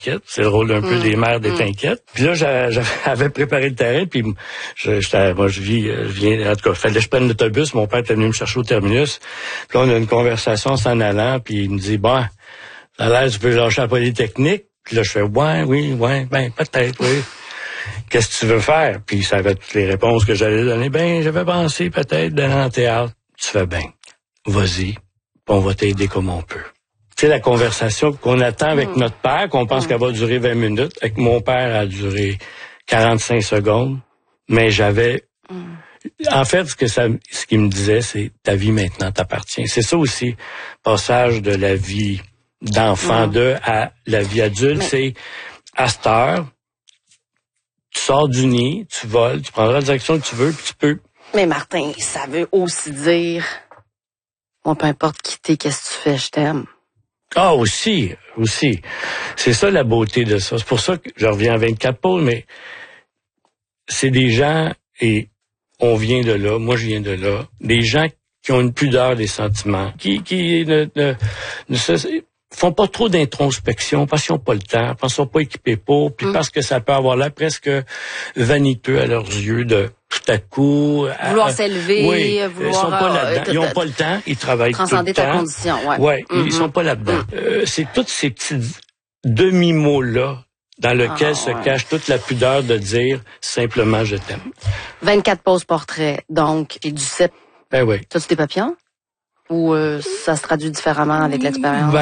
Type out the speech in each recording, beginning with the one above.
C'est le rôle un peu des mères des Tinquettes. Puis là, j'avais préparé le terrain, puis je viens, en tout cas, fallait que je prenne l'autobus. Mon père était venu me chercher au terminus. Puis là, on a une conversation en s'en allant, puis il me dit, bon, ça a l'air, tu peux lâcher à la Polytechnique. Puis là, je fais, ben, peut-être, oui. Qu'est-ce que tu veux faire? Puis ça avait toutes les réponses que j'allais donner. Ben, j'avais pensé peut-être d'aller en théâtre. Tu fais bien. Vas-y. Puis on va t'aider comme on peut. Tu sais, la conversation qu'on attend avec notre père, qu'on pense qu'elle va durer 20 minutes. Avec mon père, elle a duré 45 secondes. Mais j'avais... En fait, ce qu'il me disait, c'est ta vie maintenant t'appartient. C'est ça aussi, passage de la vie d'enfant à la vie adulte. C'est à cette heure, tu sors du nid, tu voles, tu prendras la direction que tu veux, puis tu peux. Mais Martin, ça veut aussi dire, bon, peu importe qui t'es, qu'est-ce que tu fais, je t'aime. Ah, aussi. C'est ça la beauté de ça. C'est pour ça que je reviens à 24 pôles, mais c'est des gens, et on vient de là, moi je viens de là, des gens qui ont une pudeur des sentiments, qui ne font pas trop d'introspection parce qu'ils n'ont pas le temps, parce qu'ils sont pas équipés pour, puis parce que ça peut avoir l'air presque vaniteux à leurs yeux de tout à coup... Vouloir s'élever, ils sont pas là-dedans. Ils n'ont pas le temps, ils travaillent tout le temps. Transcender ta condition, ils sont pas là-dedans. C'est tous ces petits demi-mots-là dans lesquels se cache toute la pudeur de dire simplement « je t'aime ». 24 poses portraits, donc, et du CEP. Ben oui. T'as-tu des papillons? Ou ça se traduit différemment avec l'expérience?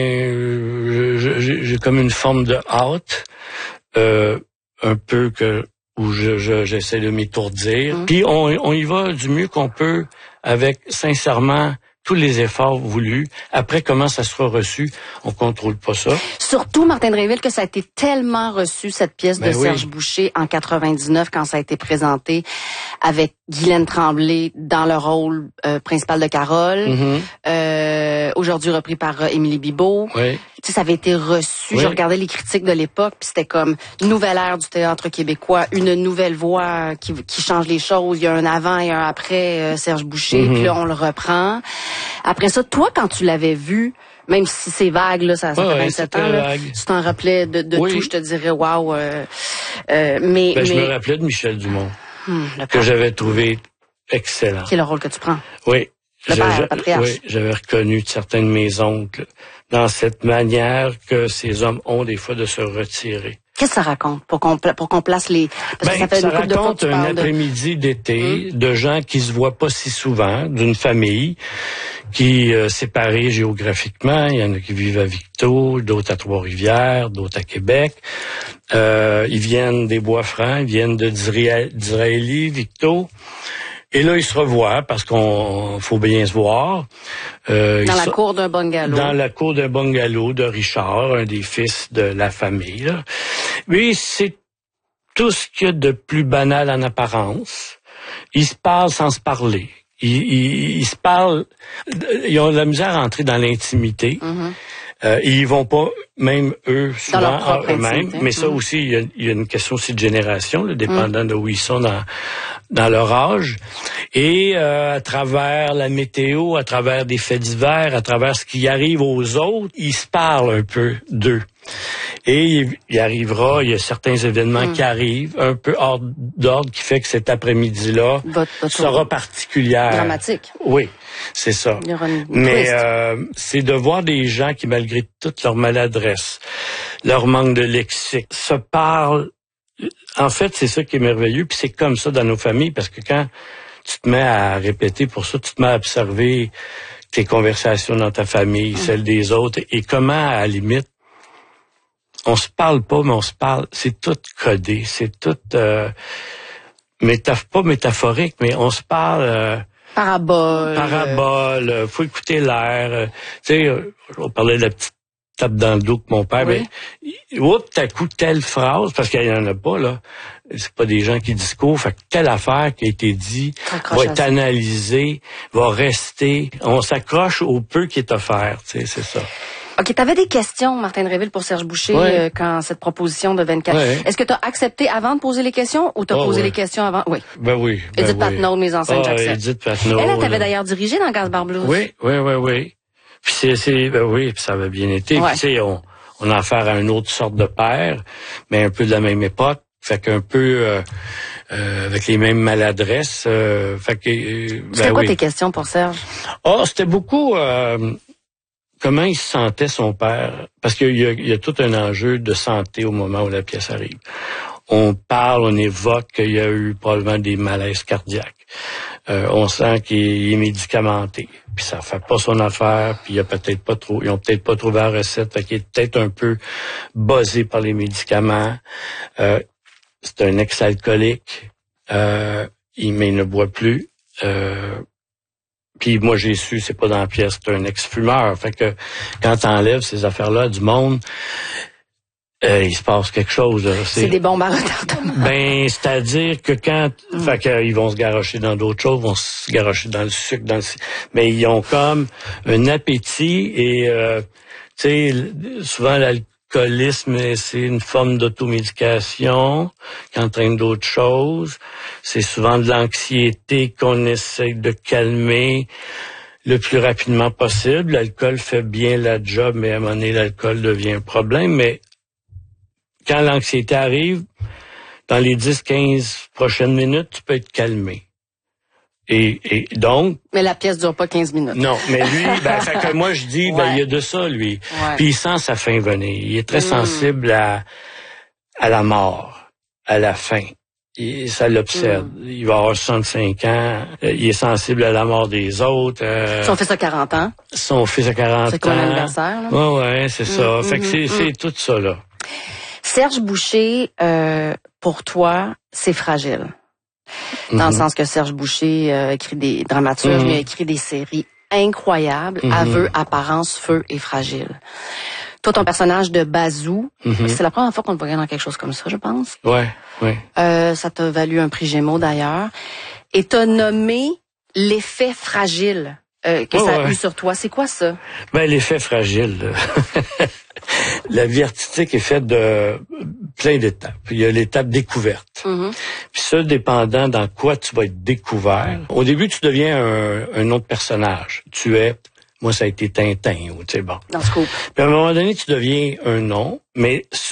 J'ai comme une forme de hâte, un peu où j'essaie de m'étourdir. Puis on y va du mieux qu'on peut avec, sincèrement, tous les efforts voulus. Après, comment ça sera reçu, on contrôle pas ça. Surtout, Martin Drainville, que ça a été tellement reçu, cette pièce de Serge Boucher, en 99, quand ça a été présenté avec Guylaine Tremblay dans le rôle principal de Carole, aujourd'hui repris par Émilie Bibeau. Oui. Tu sais, ça avait été reçu. Je regardais les critiques de l'époque, puis c'était comme nouvelle ère du théâtre québécois, une nouvelle voix qui change les choses. Il y a un avant et un après Serge Boucher, puis là, on le reprend. Après ça, toi, quand tu l'avais vu, même si c'est vague, là, ça fait 27 ans, là, tu t'en rappelais de tout, je te dirais, waouh. Je me rappelais de Michel Dumont, que j'avais trouvé excellent. Qui est le rôle que tu prends? Oui. Le père, le patriarche. Oui, j'avais reconnu certains de mes oncles dans cette manière que ces hommes ont des fois de se retirer. Qu'est-ce que ça raconte pour qu'on place les... Parce que ça fait une couple de fois que tu parles un après-midi d'été de gens qui se voient pas si souvent, d'une famille qui séparée géographiquement. Il y en a qui vivent à Victo, d'autres à Trois-Rivières, d'autres à Québec. Ils viennent des Bois-Francs, ils viennent d'Israélie, Victo. Et là, ils se revoient parce qu'on faut bien se voir. Dans la cour d'un bungalow. Dans la cour d'un bungalow de Richard, un des fils de la famille. Là. Oui, c'est tout ce qu'il y a de plus banal en apparence. Ils se parlent sans se parler. Ils se parlent... Ils ont de la misère à entrer dans l'intimité. Ils vont pas, même eux, souvent à eux-mêmes. Mais ça aussi, il y a une question aussi de génération, là, dépendant de où ils sont dans leur âge. Et à travers la météo, à travers des faits divers, à travers ce qui arrive aux autres, ils se parlent un peu d'eux. Et il y a certains événements qui arrivent, un peu hors d'ordre, qui fait que cet après-midi-là sera particulière. Dramatique. Oui, c'est ça. Mais c'est de voir des gens qui, malgré toute leur maladresse, leur manque de lexique, se parlent. En fait, c'est ça qui est merveilleux, puis c'est comme ça dans nos familles, parce que quand tu te mets à répéter pour ça, tu te mets à observer tes conversations dans ta famille, celles des autres, et comment, à la limite, on se parle pas, mais on se parle, c'est tout codé, c'est tout pas métaphorique, mais on se parle... Parabole, faut écouter l'air. Tu sais, on parlait de la petite tape dans le dos que mon père, mais t'as coup telle phrase, parce qu'il y en a pas, là. C'est pas des gens qui discourent, fait que telle affaire qui a été dit va être analysée, va rester. On s'accroche au peu qui est offert, tu sais, c'est ça. OK, t'avais des questions, Martin Drainville, pour Serge Boucher, quand cette proposition de 24... Est-ce que t'as accepté avant de poser les questions ou t'as posé les questions avant? Oui. Ben oui. Edith Patnaud, mise en scène, j'accepte. Edith Patnaud. Elle t'avait d'ailleurs dirigé dans Gaspard Blues. Oui. Puis puis ça avait bien été. Puis tu sais, on a affaire à une autre sorte de père, mais un peu de la même époque. Fait qu'un peu avec les mêmes maladresses. C'était quoi tes questions pour Serge? C'était beaucoup comment il se sentait son père. Parce qu'il y a tout un enjeu de santé au moment où la pièce arrive. On parle, on évoque qu'il y a eu probablement des malaises cardiaques. On sent qu'il est médicamenté. Puis ça fait pas son affaire, puis ils ont peut-être pas trouvé la recette, fait qu'il est peut-être un peu buzzé par les médicaments. C'est un ex-alcoolique, mais il ne boit plus. Puis moi j'ai su, c'est pas dans la pièce, c'est un ex-fumeur. Fait que quand t'enlèves ces affaires-là du monde, il se passe quelque chose. Là. C'est des bombes à retardement. C'est-à-dire que quand... Fait qu'ils vont se garrocher dans d'autres choses, vont se garrocher dans le sucre, mais ils ont comme un appétit et, tu sais, souvent l'alcoolisme, c'est une forme d'automédication qui entraîne d'autres choses. C'est souvent de l'anxiété qu'on essaie de calmer le plus rapidement possible. L'alcool fait bien la job, mais à un moment donné, l'alcool devient un problème, mais quand l'anxiété arrive, dans les 10-15 prochaines minutes, tu peux être calmé. Et donc... Mais la pièce dure pas 15 minutes. Non, mais lui, fait que moi je dis, il y a de ça, lui. Ouais. Puis il sent sa fin venir. Il est très sensible à la mort, à la fin. Ça l'obsède. Il va avoir 65 ans. Il est sensible à la mort des autres. Son fils a 40 ans. Son fils a 40 ans. C'est quoi l'anniversaire, là? Ouais, c'est ça. Fait que c'est tout ça, là. Serge Boucher, pour toi, c'est fragile. Dans le sens que Serge Boucher a écrit des dramaturges, mais il a écrit des séries incroyables, Aveux, apparence, feu et fragile. Toi, ton personnage de Bazou, c'est la première fois qu'on te voyait dans quelque chose comme ça, je pense. Ouais. Ça t'a valu un prix Gémeaux, d'ailleurs. Et t'as nommé l'effet fragile que ça a eu sur toi. C'est quoi ça? L'effet fragile. La vie artistique est faite de plein d'étapes. Il y a l'étape découverte. Puis ça, dépendant dans quoi tu vas être découvert. Au début, tu deviens un autre personnage. Moi, ça a été Tintin, ou tu sais, bon. Dans ce coup. Puis à un moment donné, tu deviens un nom, mais ce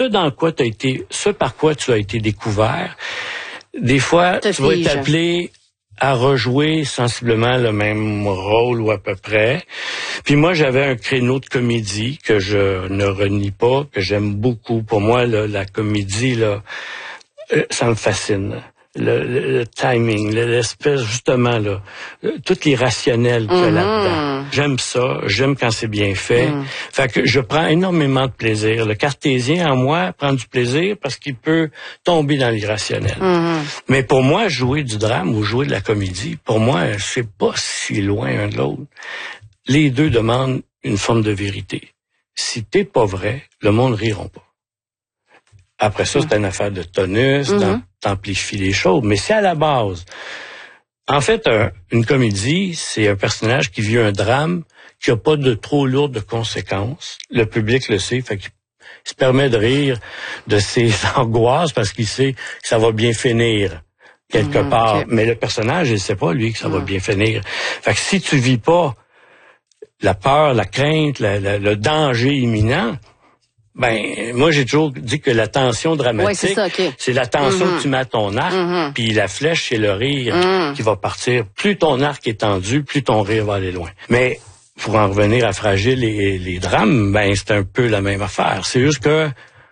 par quoi tu as été découvert, des fois, tu vas être appelé à rejouer sensiblement le même rôle ou à peu près. Puis moi, j'avais un créneau de comédie que je ne renie pas, que j'aime beaucoup. Pour moi, là, la comédie, là, ça me fascine. Le timing, l'espèce, justement, là, tout l'irrationnel qu'il y a là-dedans. J'aime ça, j'aime quand c'est bien fait. Fait que je prends énormément de plaisir. Le cartésien en moi prend du plaisir parce qu'il peut tomber dans l'irrationnel. Mais pour moi, jouer du drame ou jouer de la comédie, pour moi, c'est pas si loin un de l'autre. Les deux demandent une forme de vérité. Si t'es pas vrai, le monde riront pas. Après ça, c'est une affaire de tonus, t'amplifies les choses. Mais c'est à la base. En fait, une comédie, c'est un personnage qui vit un drame qui a pas de trop lourdes conséquences. Le public le sait, fait qu'il se permet de rire de ses angoisses parce qu'il sait que ça va bien finir quelque part. Okay. Mais le personnage, il sait pas, lui, que ça va bien finir. Fait que si tu vis pas la peur, la crainte, le danger imminent, moi, j'ai toujours dit que la tension dramatique, c'est la tension que tu mets à ton arc, puis la flèche, c'est le rire qui va partir. Plus ton arc est tendu, plus ton rire va aller loin. Mais pour en revenir à Fragile et les drames, c'est un peu la même affaire. C'est juste que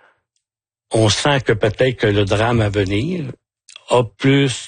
on sent que peut-être que le drame à venir aura plus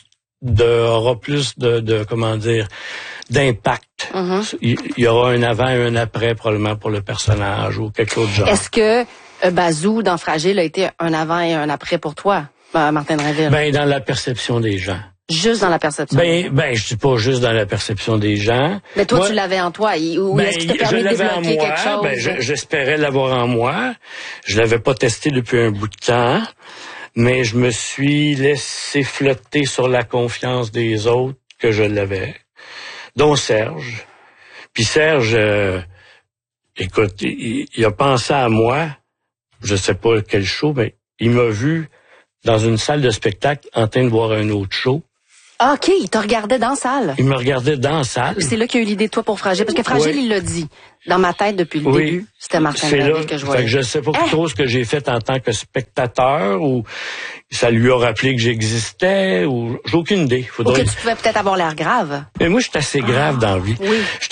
de comment dire, d'impact. Il y aura un avant et un après probablement pour le personnage ou quelque chose de genre. Est-ce que Bazou dans Fragile a été un avant et un après pour toi, Martin Drainville? Dans la perception des gens. Juste dans la perception. Je dis pas juste dans la perception des gens. Mais toi, tu l'avais en toi. Ou est-ce qu'il t'a permis de débloquer quelque chose? J'espérais l'avoir en moi. Je l'avais pas testé depuis un bout de temps. Mais je me suis laissé flotter sur la confiance des autres que je l'avais. Dont Serge. Puis Serge, écoute, il a pensé à moi, je sais pas quel show, mais il m'a vu dans une salle de spectacle en train de voir un autre show. Ah, OK, il te regardait dans la salle. Il me regardait dans la salle. C'est là qu'il y a eu l'idée de toi pour Fragile. Parce que Fragile, il l'a dit. Dans ma tête, depuis le début, c'était Martin Graville que je voyais. Fait que je sais pas trop ce que j'ai fait en tant que spectateur, ou ça lui a rappelé que j'existais, ou j'ai aucune idée. Ou que tu pouvais peut-être avoir l'air grave. Mais moi, je suis assez grave dans la vie. Oui. Je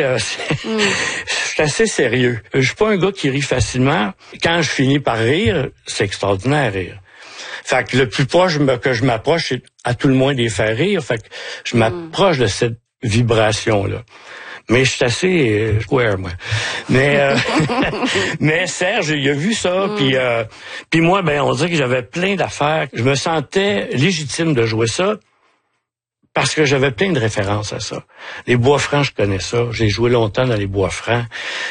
suis assez sérieux. Je suis pas un gars qui rit facilement. Quand je finis par rire, c'est extraordinaire rire. Fait que le plus proche que je m'approche, c'est à tout le moins de les faire rire. Fait que je m'approche de cette vibration-là. Mais je suis assez square, moi. Mais mais Serge, il a vu ça, puis moi, ben on dirait que j'avais plein d'affaires. Je me sentais légitime de jouer ça parce que j'avais plein de références à ça. Les Bois-Francs, je connais ça. J'ai joué longtemps dans les Bois-Francs.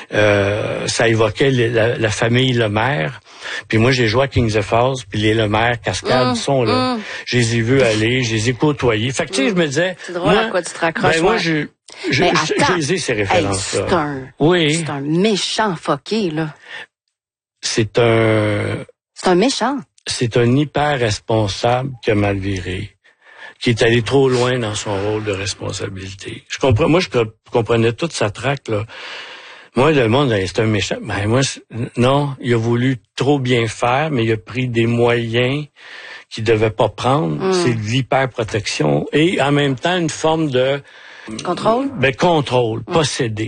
Ça évoquait la famille Lemaire. Puis moi, j'ai joué à Kings Falls, puis les Lemaire, Cascade, sont là. Je les ai vus aller, je les ai côtoyés. Fait que, tu sais, je me disais... C'est drôle à quoi tu te raccroches. Ben, moi, j'ai ces références-là. C'est un méchant fucké, là. C'est un méchant. C'est un hyper responsable qui a mal viré, qui est allé trop loin dans son rôle de responsabilité. Je comprenais toute sa traque, là. Moi, le monde, c'est un méchant. Ben, moi, non, il a voulu trop bien faire, mais il a pris des moyens qu'il devait pas prendre. C'est de l'hyperprotection et en même temps une forme de contrôle. Contrôle, possédé.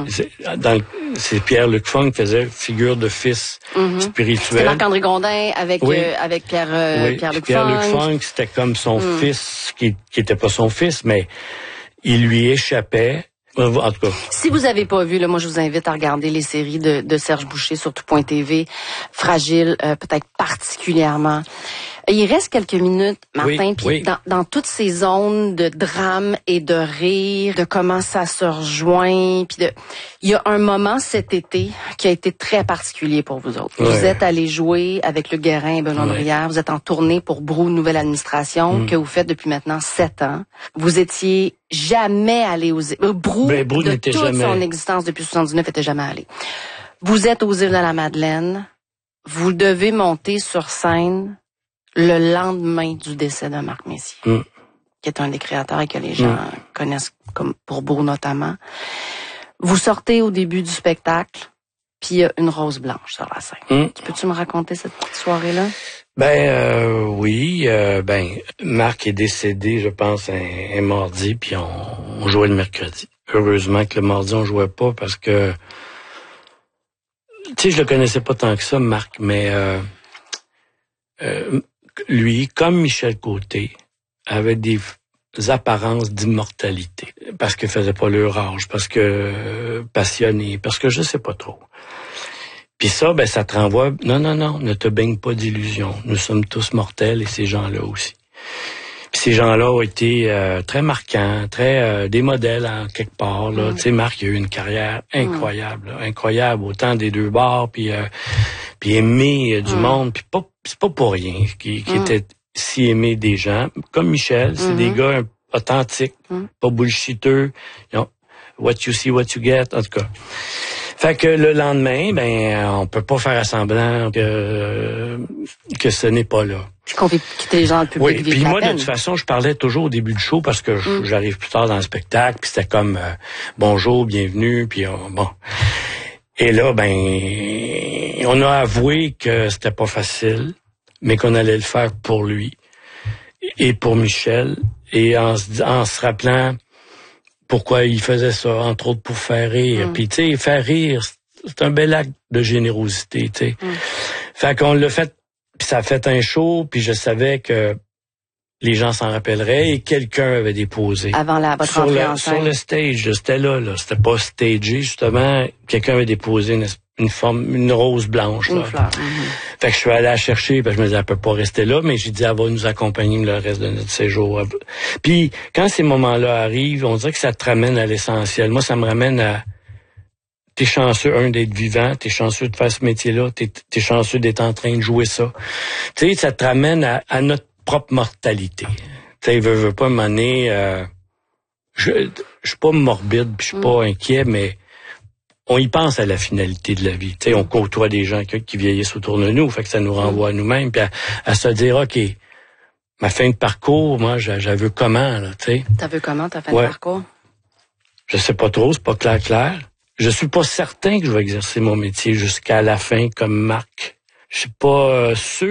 C'est Pierre-Luc Funk qui faisait figure de fils spirituel. C'était Marc-André Gondin avec Pierre-Luc Funk. Pierre-Luc Funk, c'était comme son fils qui était pas son fils, mais il lui échappait. En tout cas. Si vous avez pas vu, là, moi je vous invite à regarder les séries de Serge Boucher sur tout.tv. Fragile, peut-être particulièrement. Il reste quelques minutes, Martin, puis dans toutes ces zones de drame et de rire, de comment ça se rejoint, puis il y a un moment cet été qui a été très particulier pour vous autres. Ouais. Vous êtes allés jouer avec Luc Guérin et Benoît Brière, vous êtes en tournée pour Brou Nouvelle Administration, que vous faites depuis maintenant 7 ans. Vous étiez jamais allé aux îles. Brou de toute son existence depuis 79 était jamais allé. Vous êtes aux îles de la Madeleine, vous devez monter sur scène le lendemain du décès de Marc Messier, qui est un des créateurs et que les gens connaissent comme pour Brou notamment. Vous sortez au début du spectacle, puis il y a une rose blanche sur la scène. Peux-tu me raconter cette petite soirée-là? Oui. Marc est décédé, je pense, un mardi, puis on jouait le mercredi. Heureusement que le mardi, on jouait pas parce que... Tu sais, je le connaissais pas tant que ça, Marc, mais... lui, comme Michel Côté, avait des apparences d'immortalité. Parce qu'il faisait pas leur âge, parce que passionné, parce que je sais pas trop. Puis ça, ça te renvoie, non, ne te baigne pas d'illusions. Nous sommes tous mortels et ces gens-là aussi. Puis ces gens-là ont été très marquants, très des modèles en quelque part. Là. Tu sais, Marc a eu une carrière incroyable, là, incroyable, autant des deux bords, puis aimé du monde, puis c'est pas pour rien qui était si aimé des gens. Comme Michel, c'est des gars authentiques, pas bullshiteux. What you see, what you get, en tout cas. Fait que le lendemain, on peut pas faire semblant que ce n'est pas là. Puis qu'on fait quitter les gens le public. Oui, puis moi, de toute façon, je parlais toujours au début du show parce que j'arrive plus tard dans le spectacle, puis c'était comme bonjour, bienvenue, puis bon. Et là, on a avoué que c'était pas facile, mais qu'on allait le faire pour lui et pour Michel, et en se rappelant pourquoi il faisait ça, entre autres pour faire rire. Puis tu sais, faire rire, c'est un bel acte de générosité, tu sais. Fait qu'on l'a fait, puis ça a fait un show, puis je savais que les gens s'en rappelleraient et quelqu'un avait déposé. Avant votre entrée en scène. Sur le stage, c'était là. C'était pas stagé, justement. Quelqu'un avait déposé une rose blanche. Une fleur. Fait que je suis allé la chercher, parce que je me disais, elle peut pas rester là, mais j'ai dit, elle va nous accompagner le reste de notre séjour. Puis, quand ces moments-là arrivent, on dirait que ça te ramène à l'essentiel. Moi, ça me ramène à... T'es chanceux, d'être vivant, t'es chanceux de faire ce métier-là, t'es chanceux d'être en train de jouer ça. Tu sais, ça te ramène à notre propre mortalité. Tu sais, veux pas m'amener... je suis pas morbide, puis je suis pas inquiet, mais on y pense à la finalité de la vie. Tu sais, on côtoie des gens qui vieillissent autour de nous, fait que ça nous renvoie à nous-mêmes, puis à se dire, OK, ma fin de parcours, moi, j'avais vu comment, là, tu sais. T'as vu comment ta fin de parcours? Je sais pas trop, c'est pas clair. Je suis pas certain que je vais exercer mon métier jusqu'à la fin comme Marc. Je suis pas sûr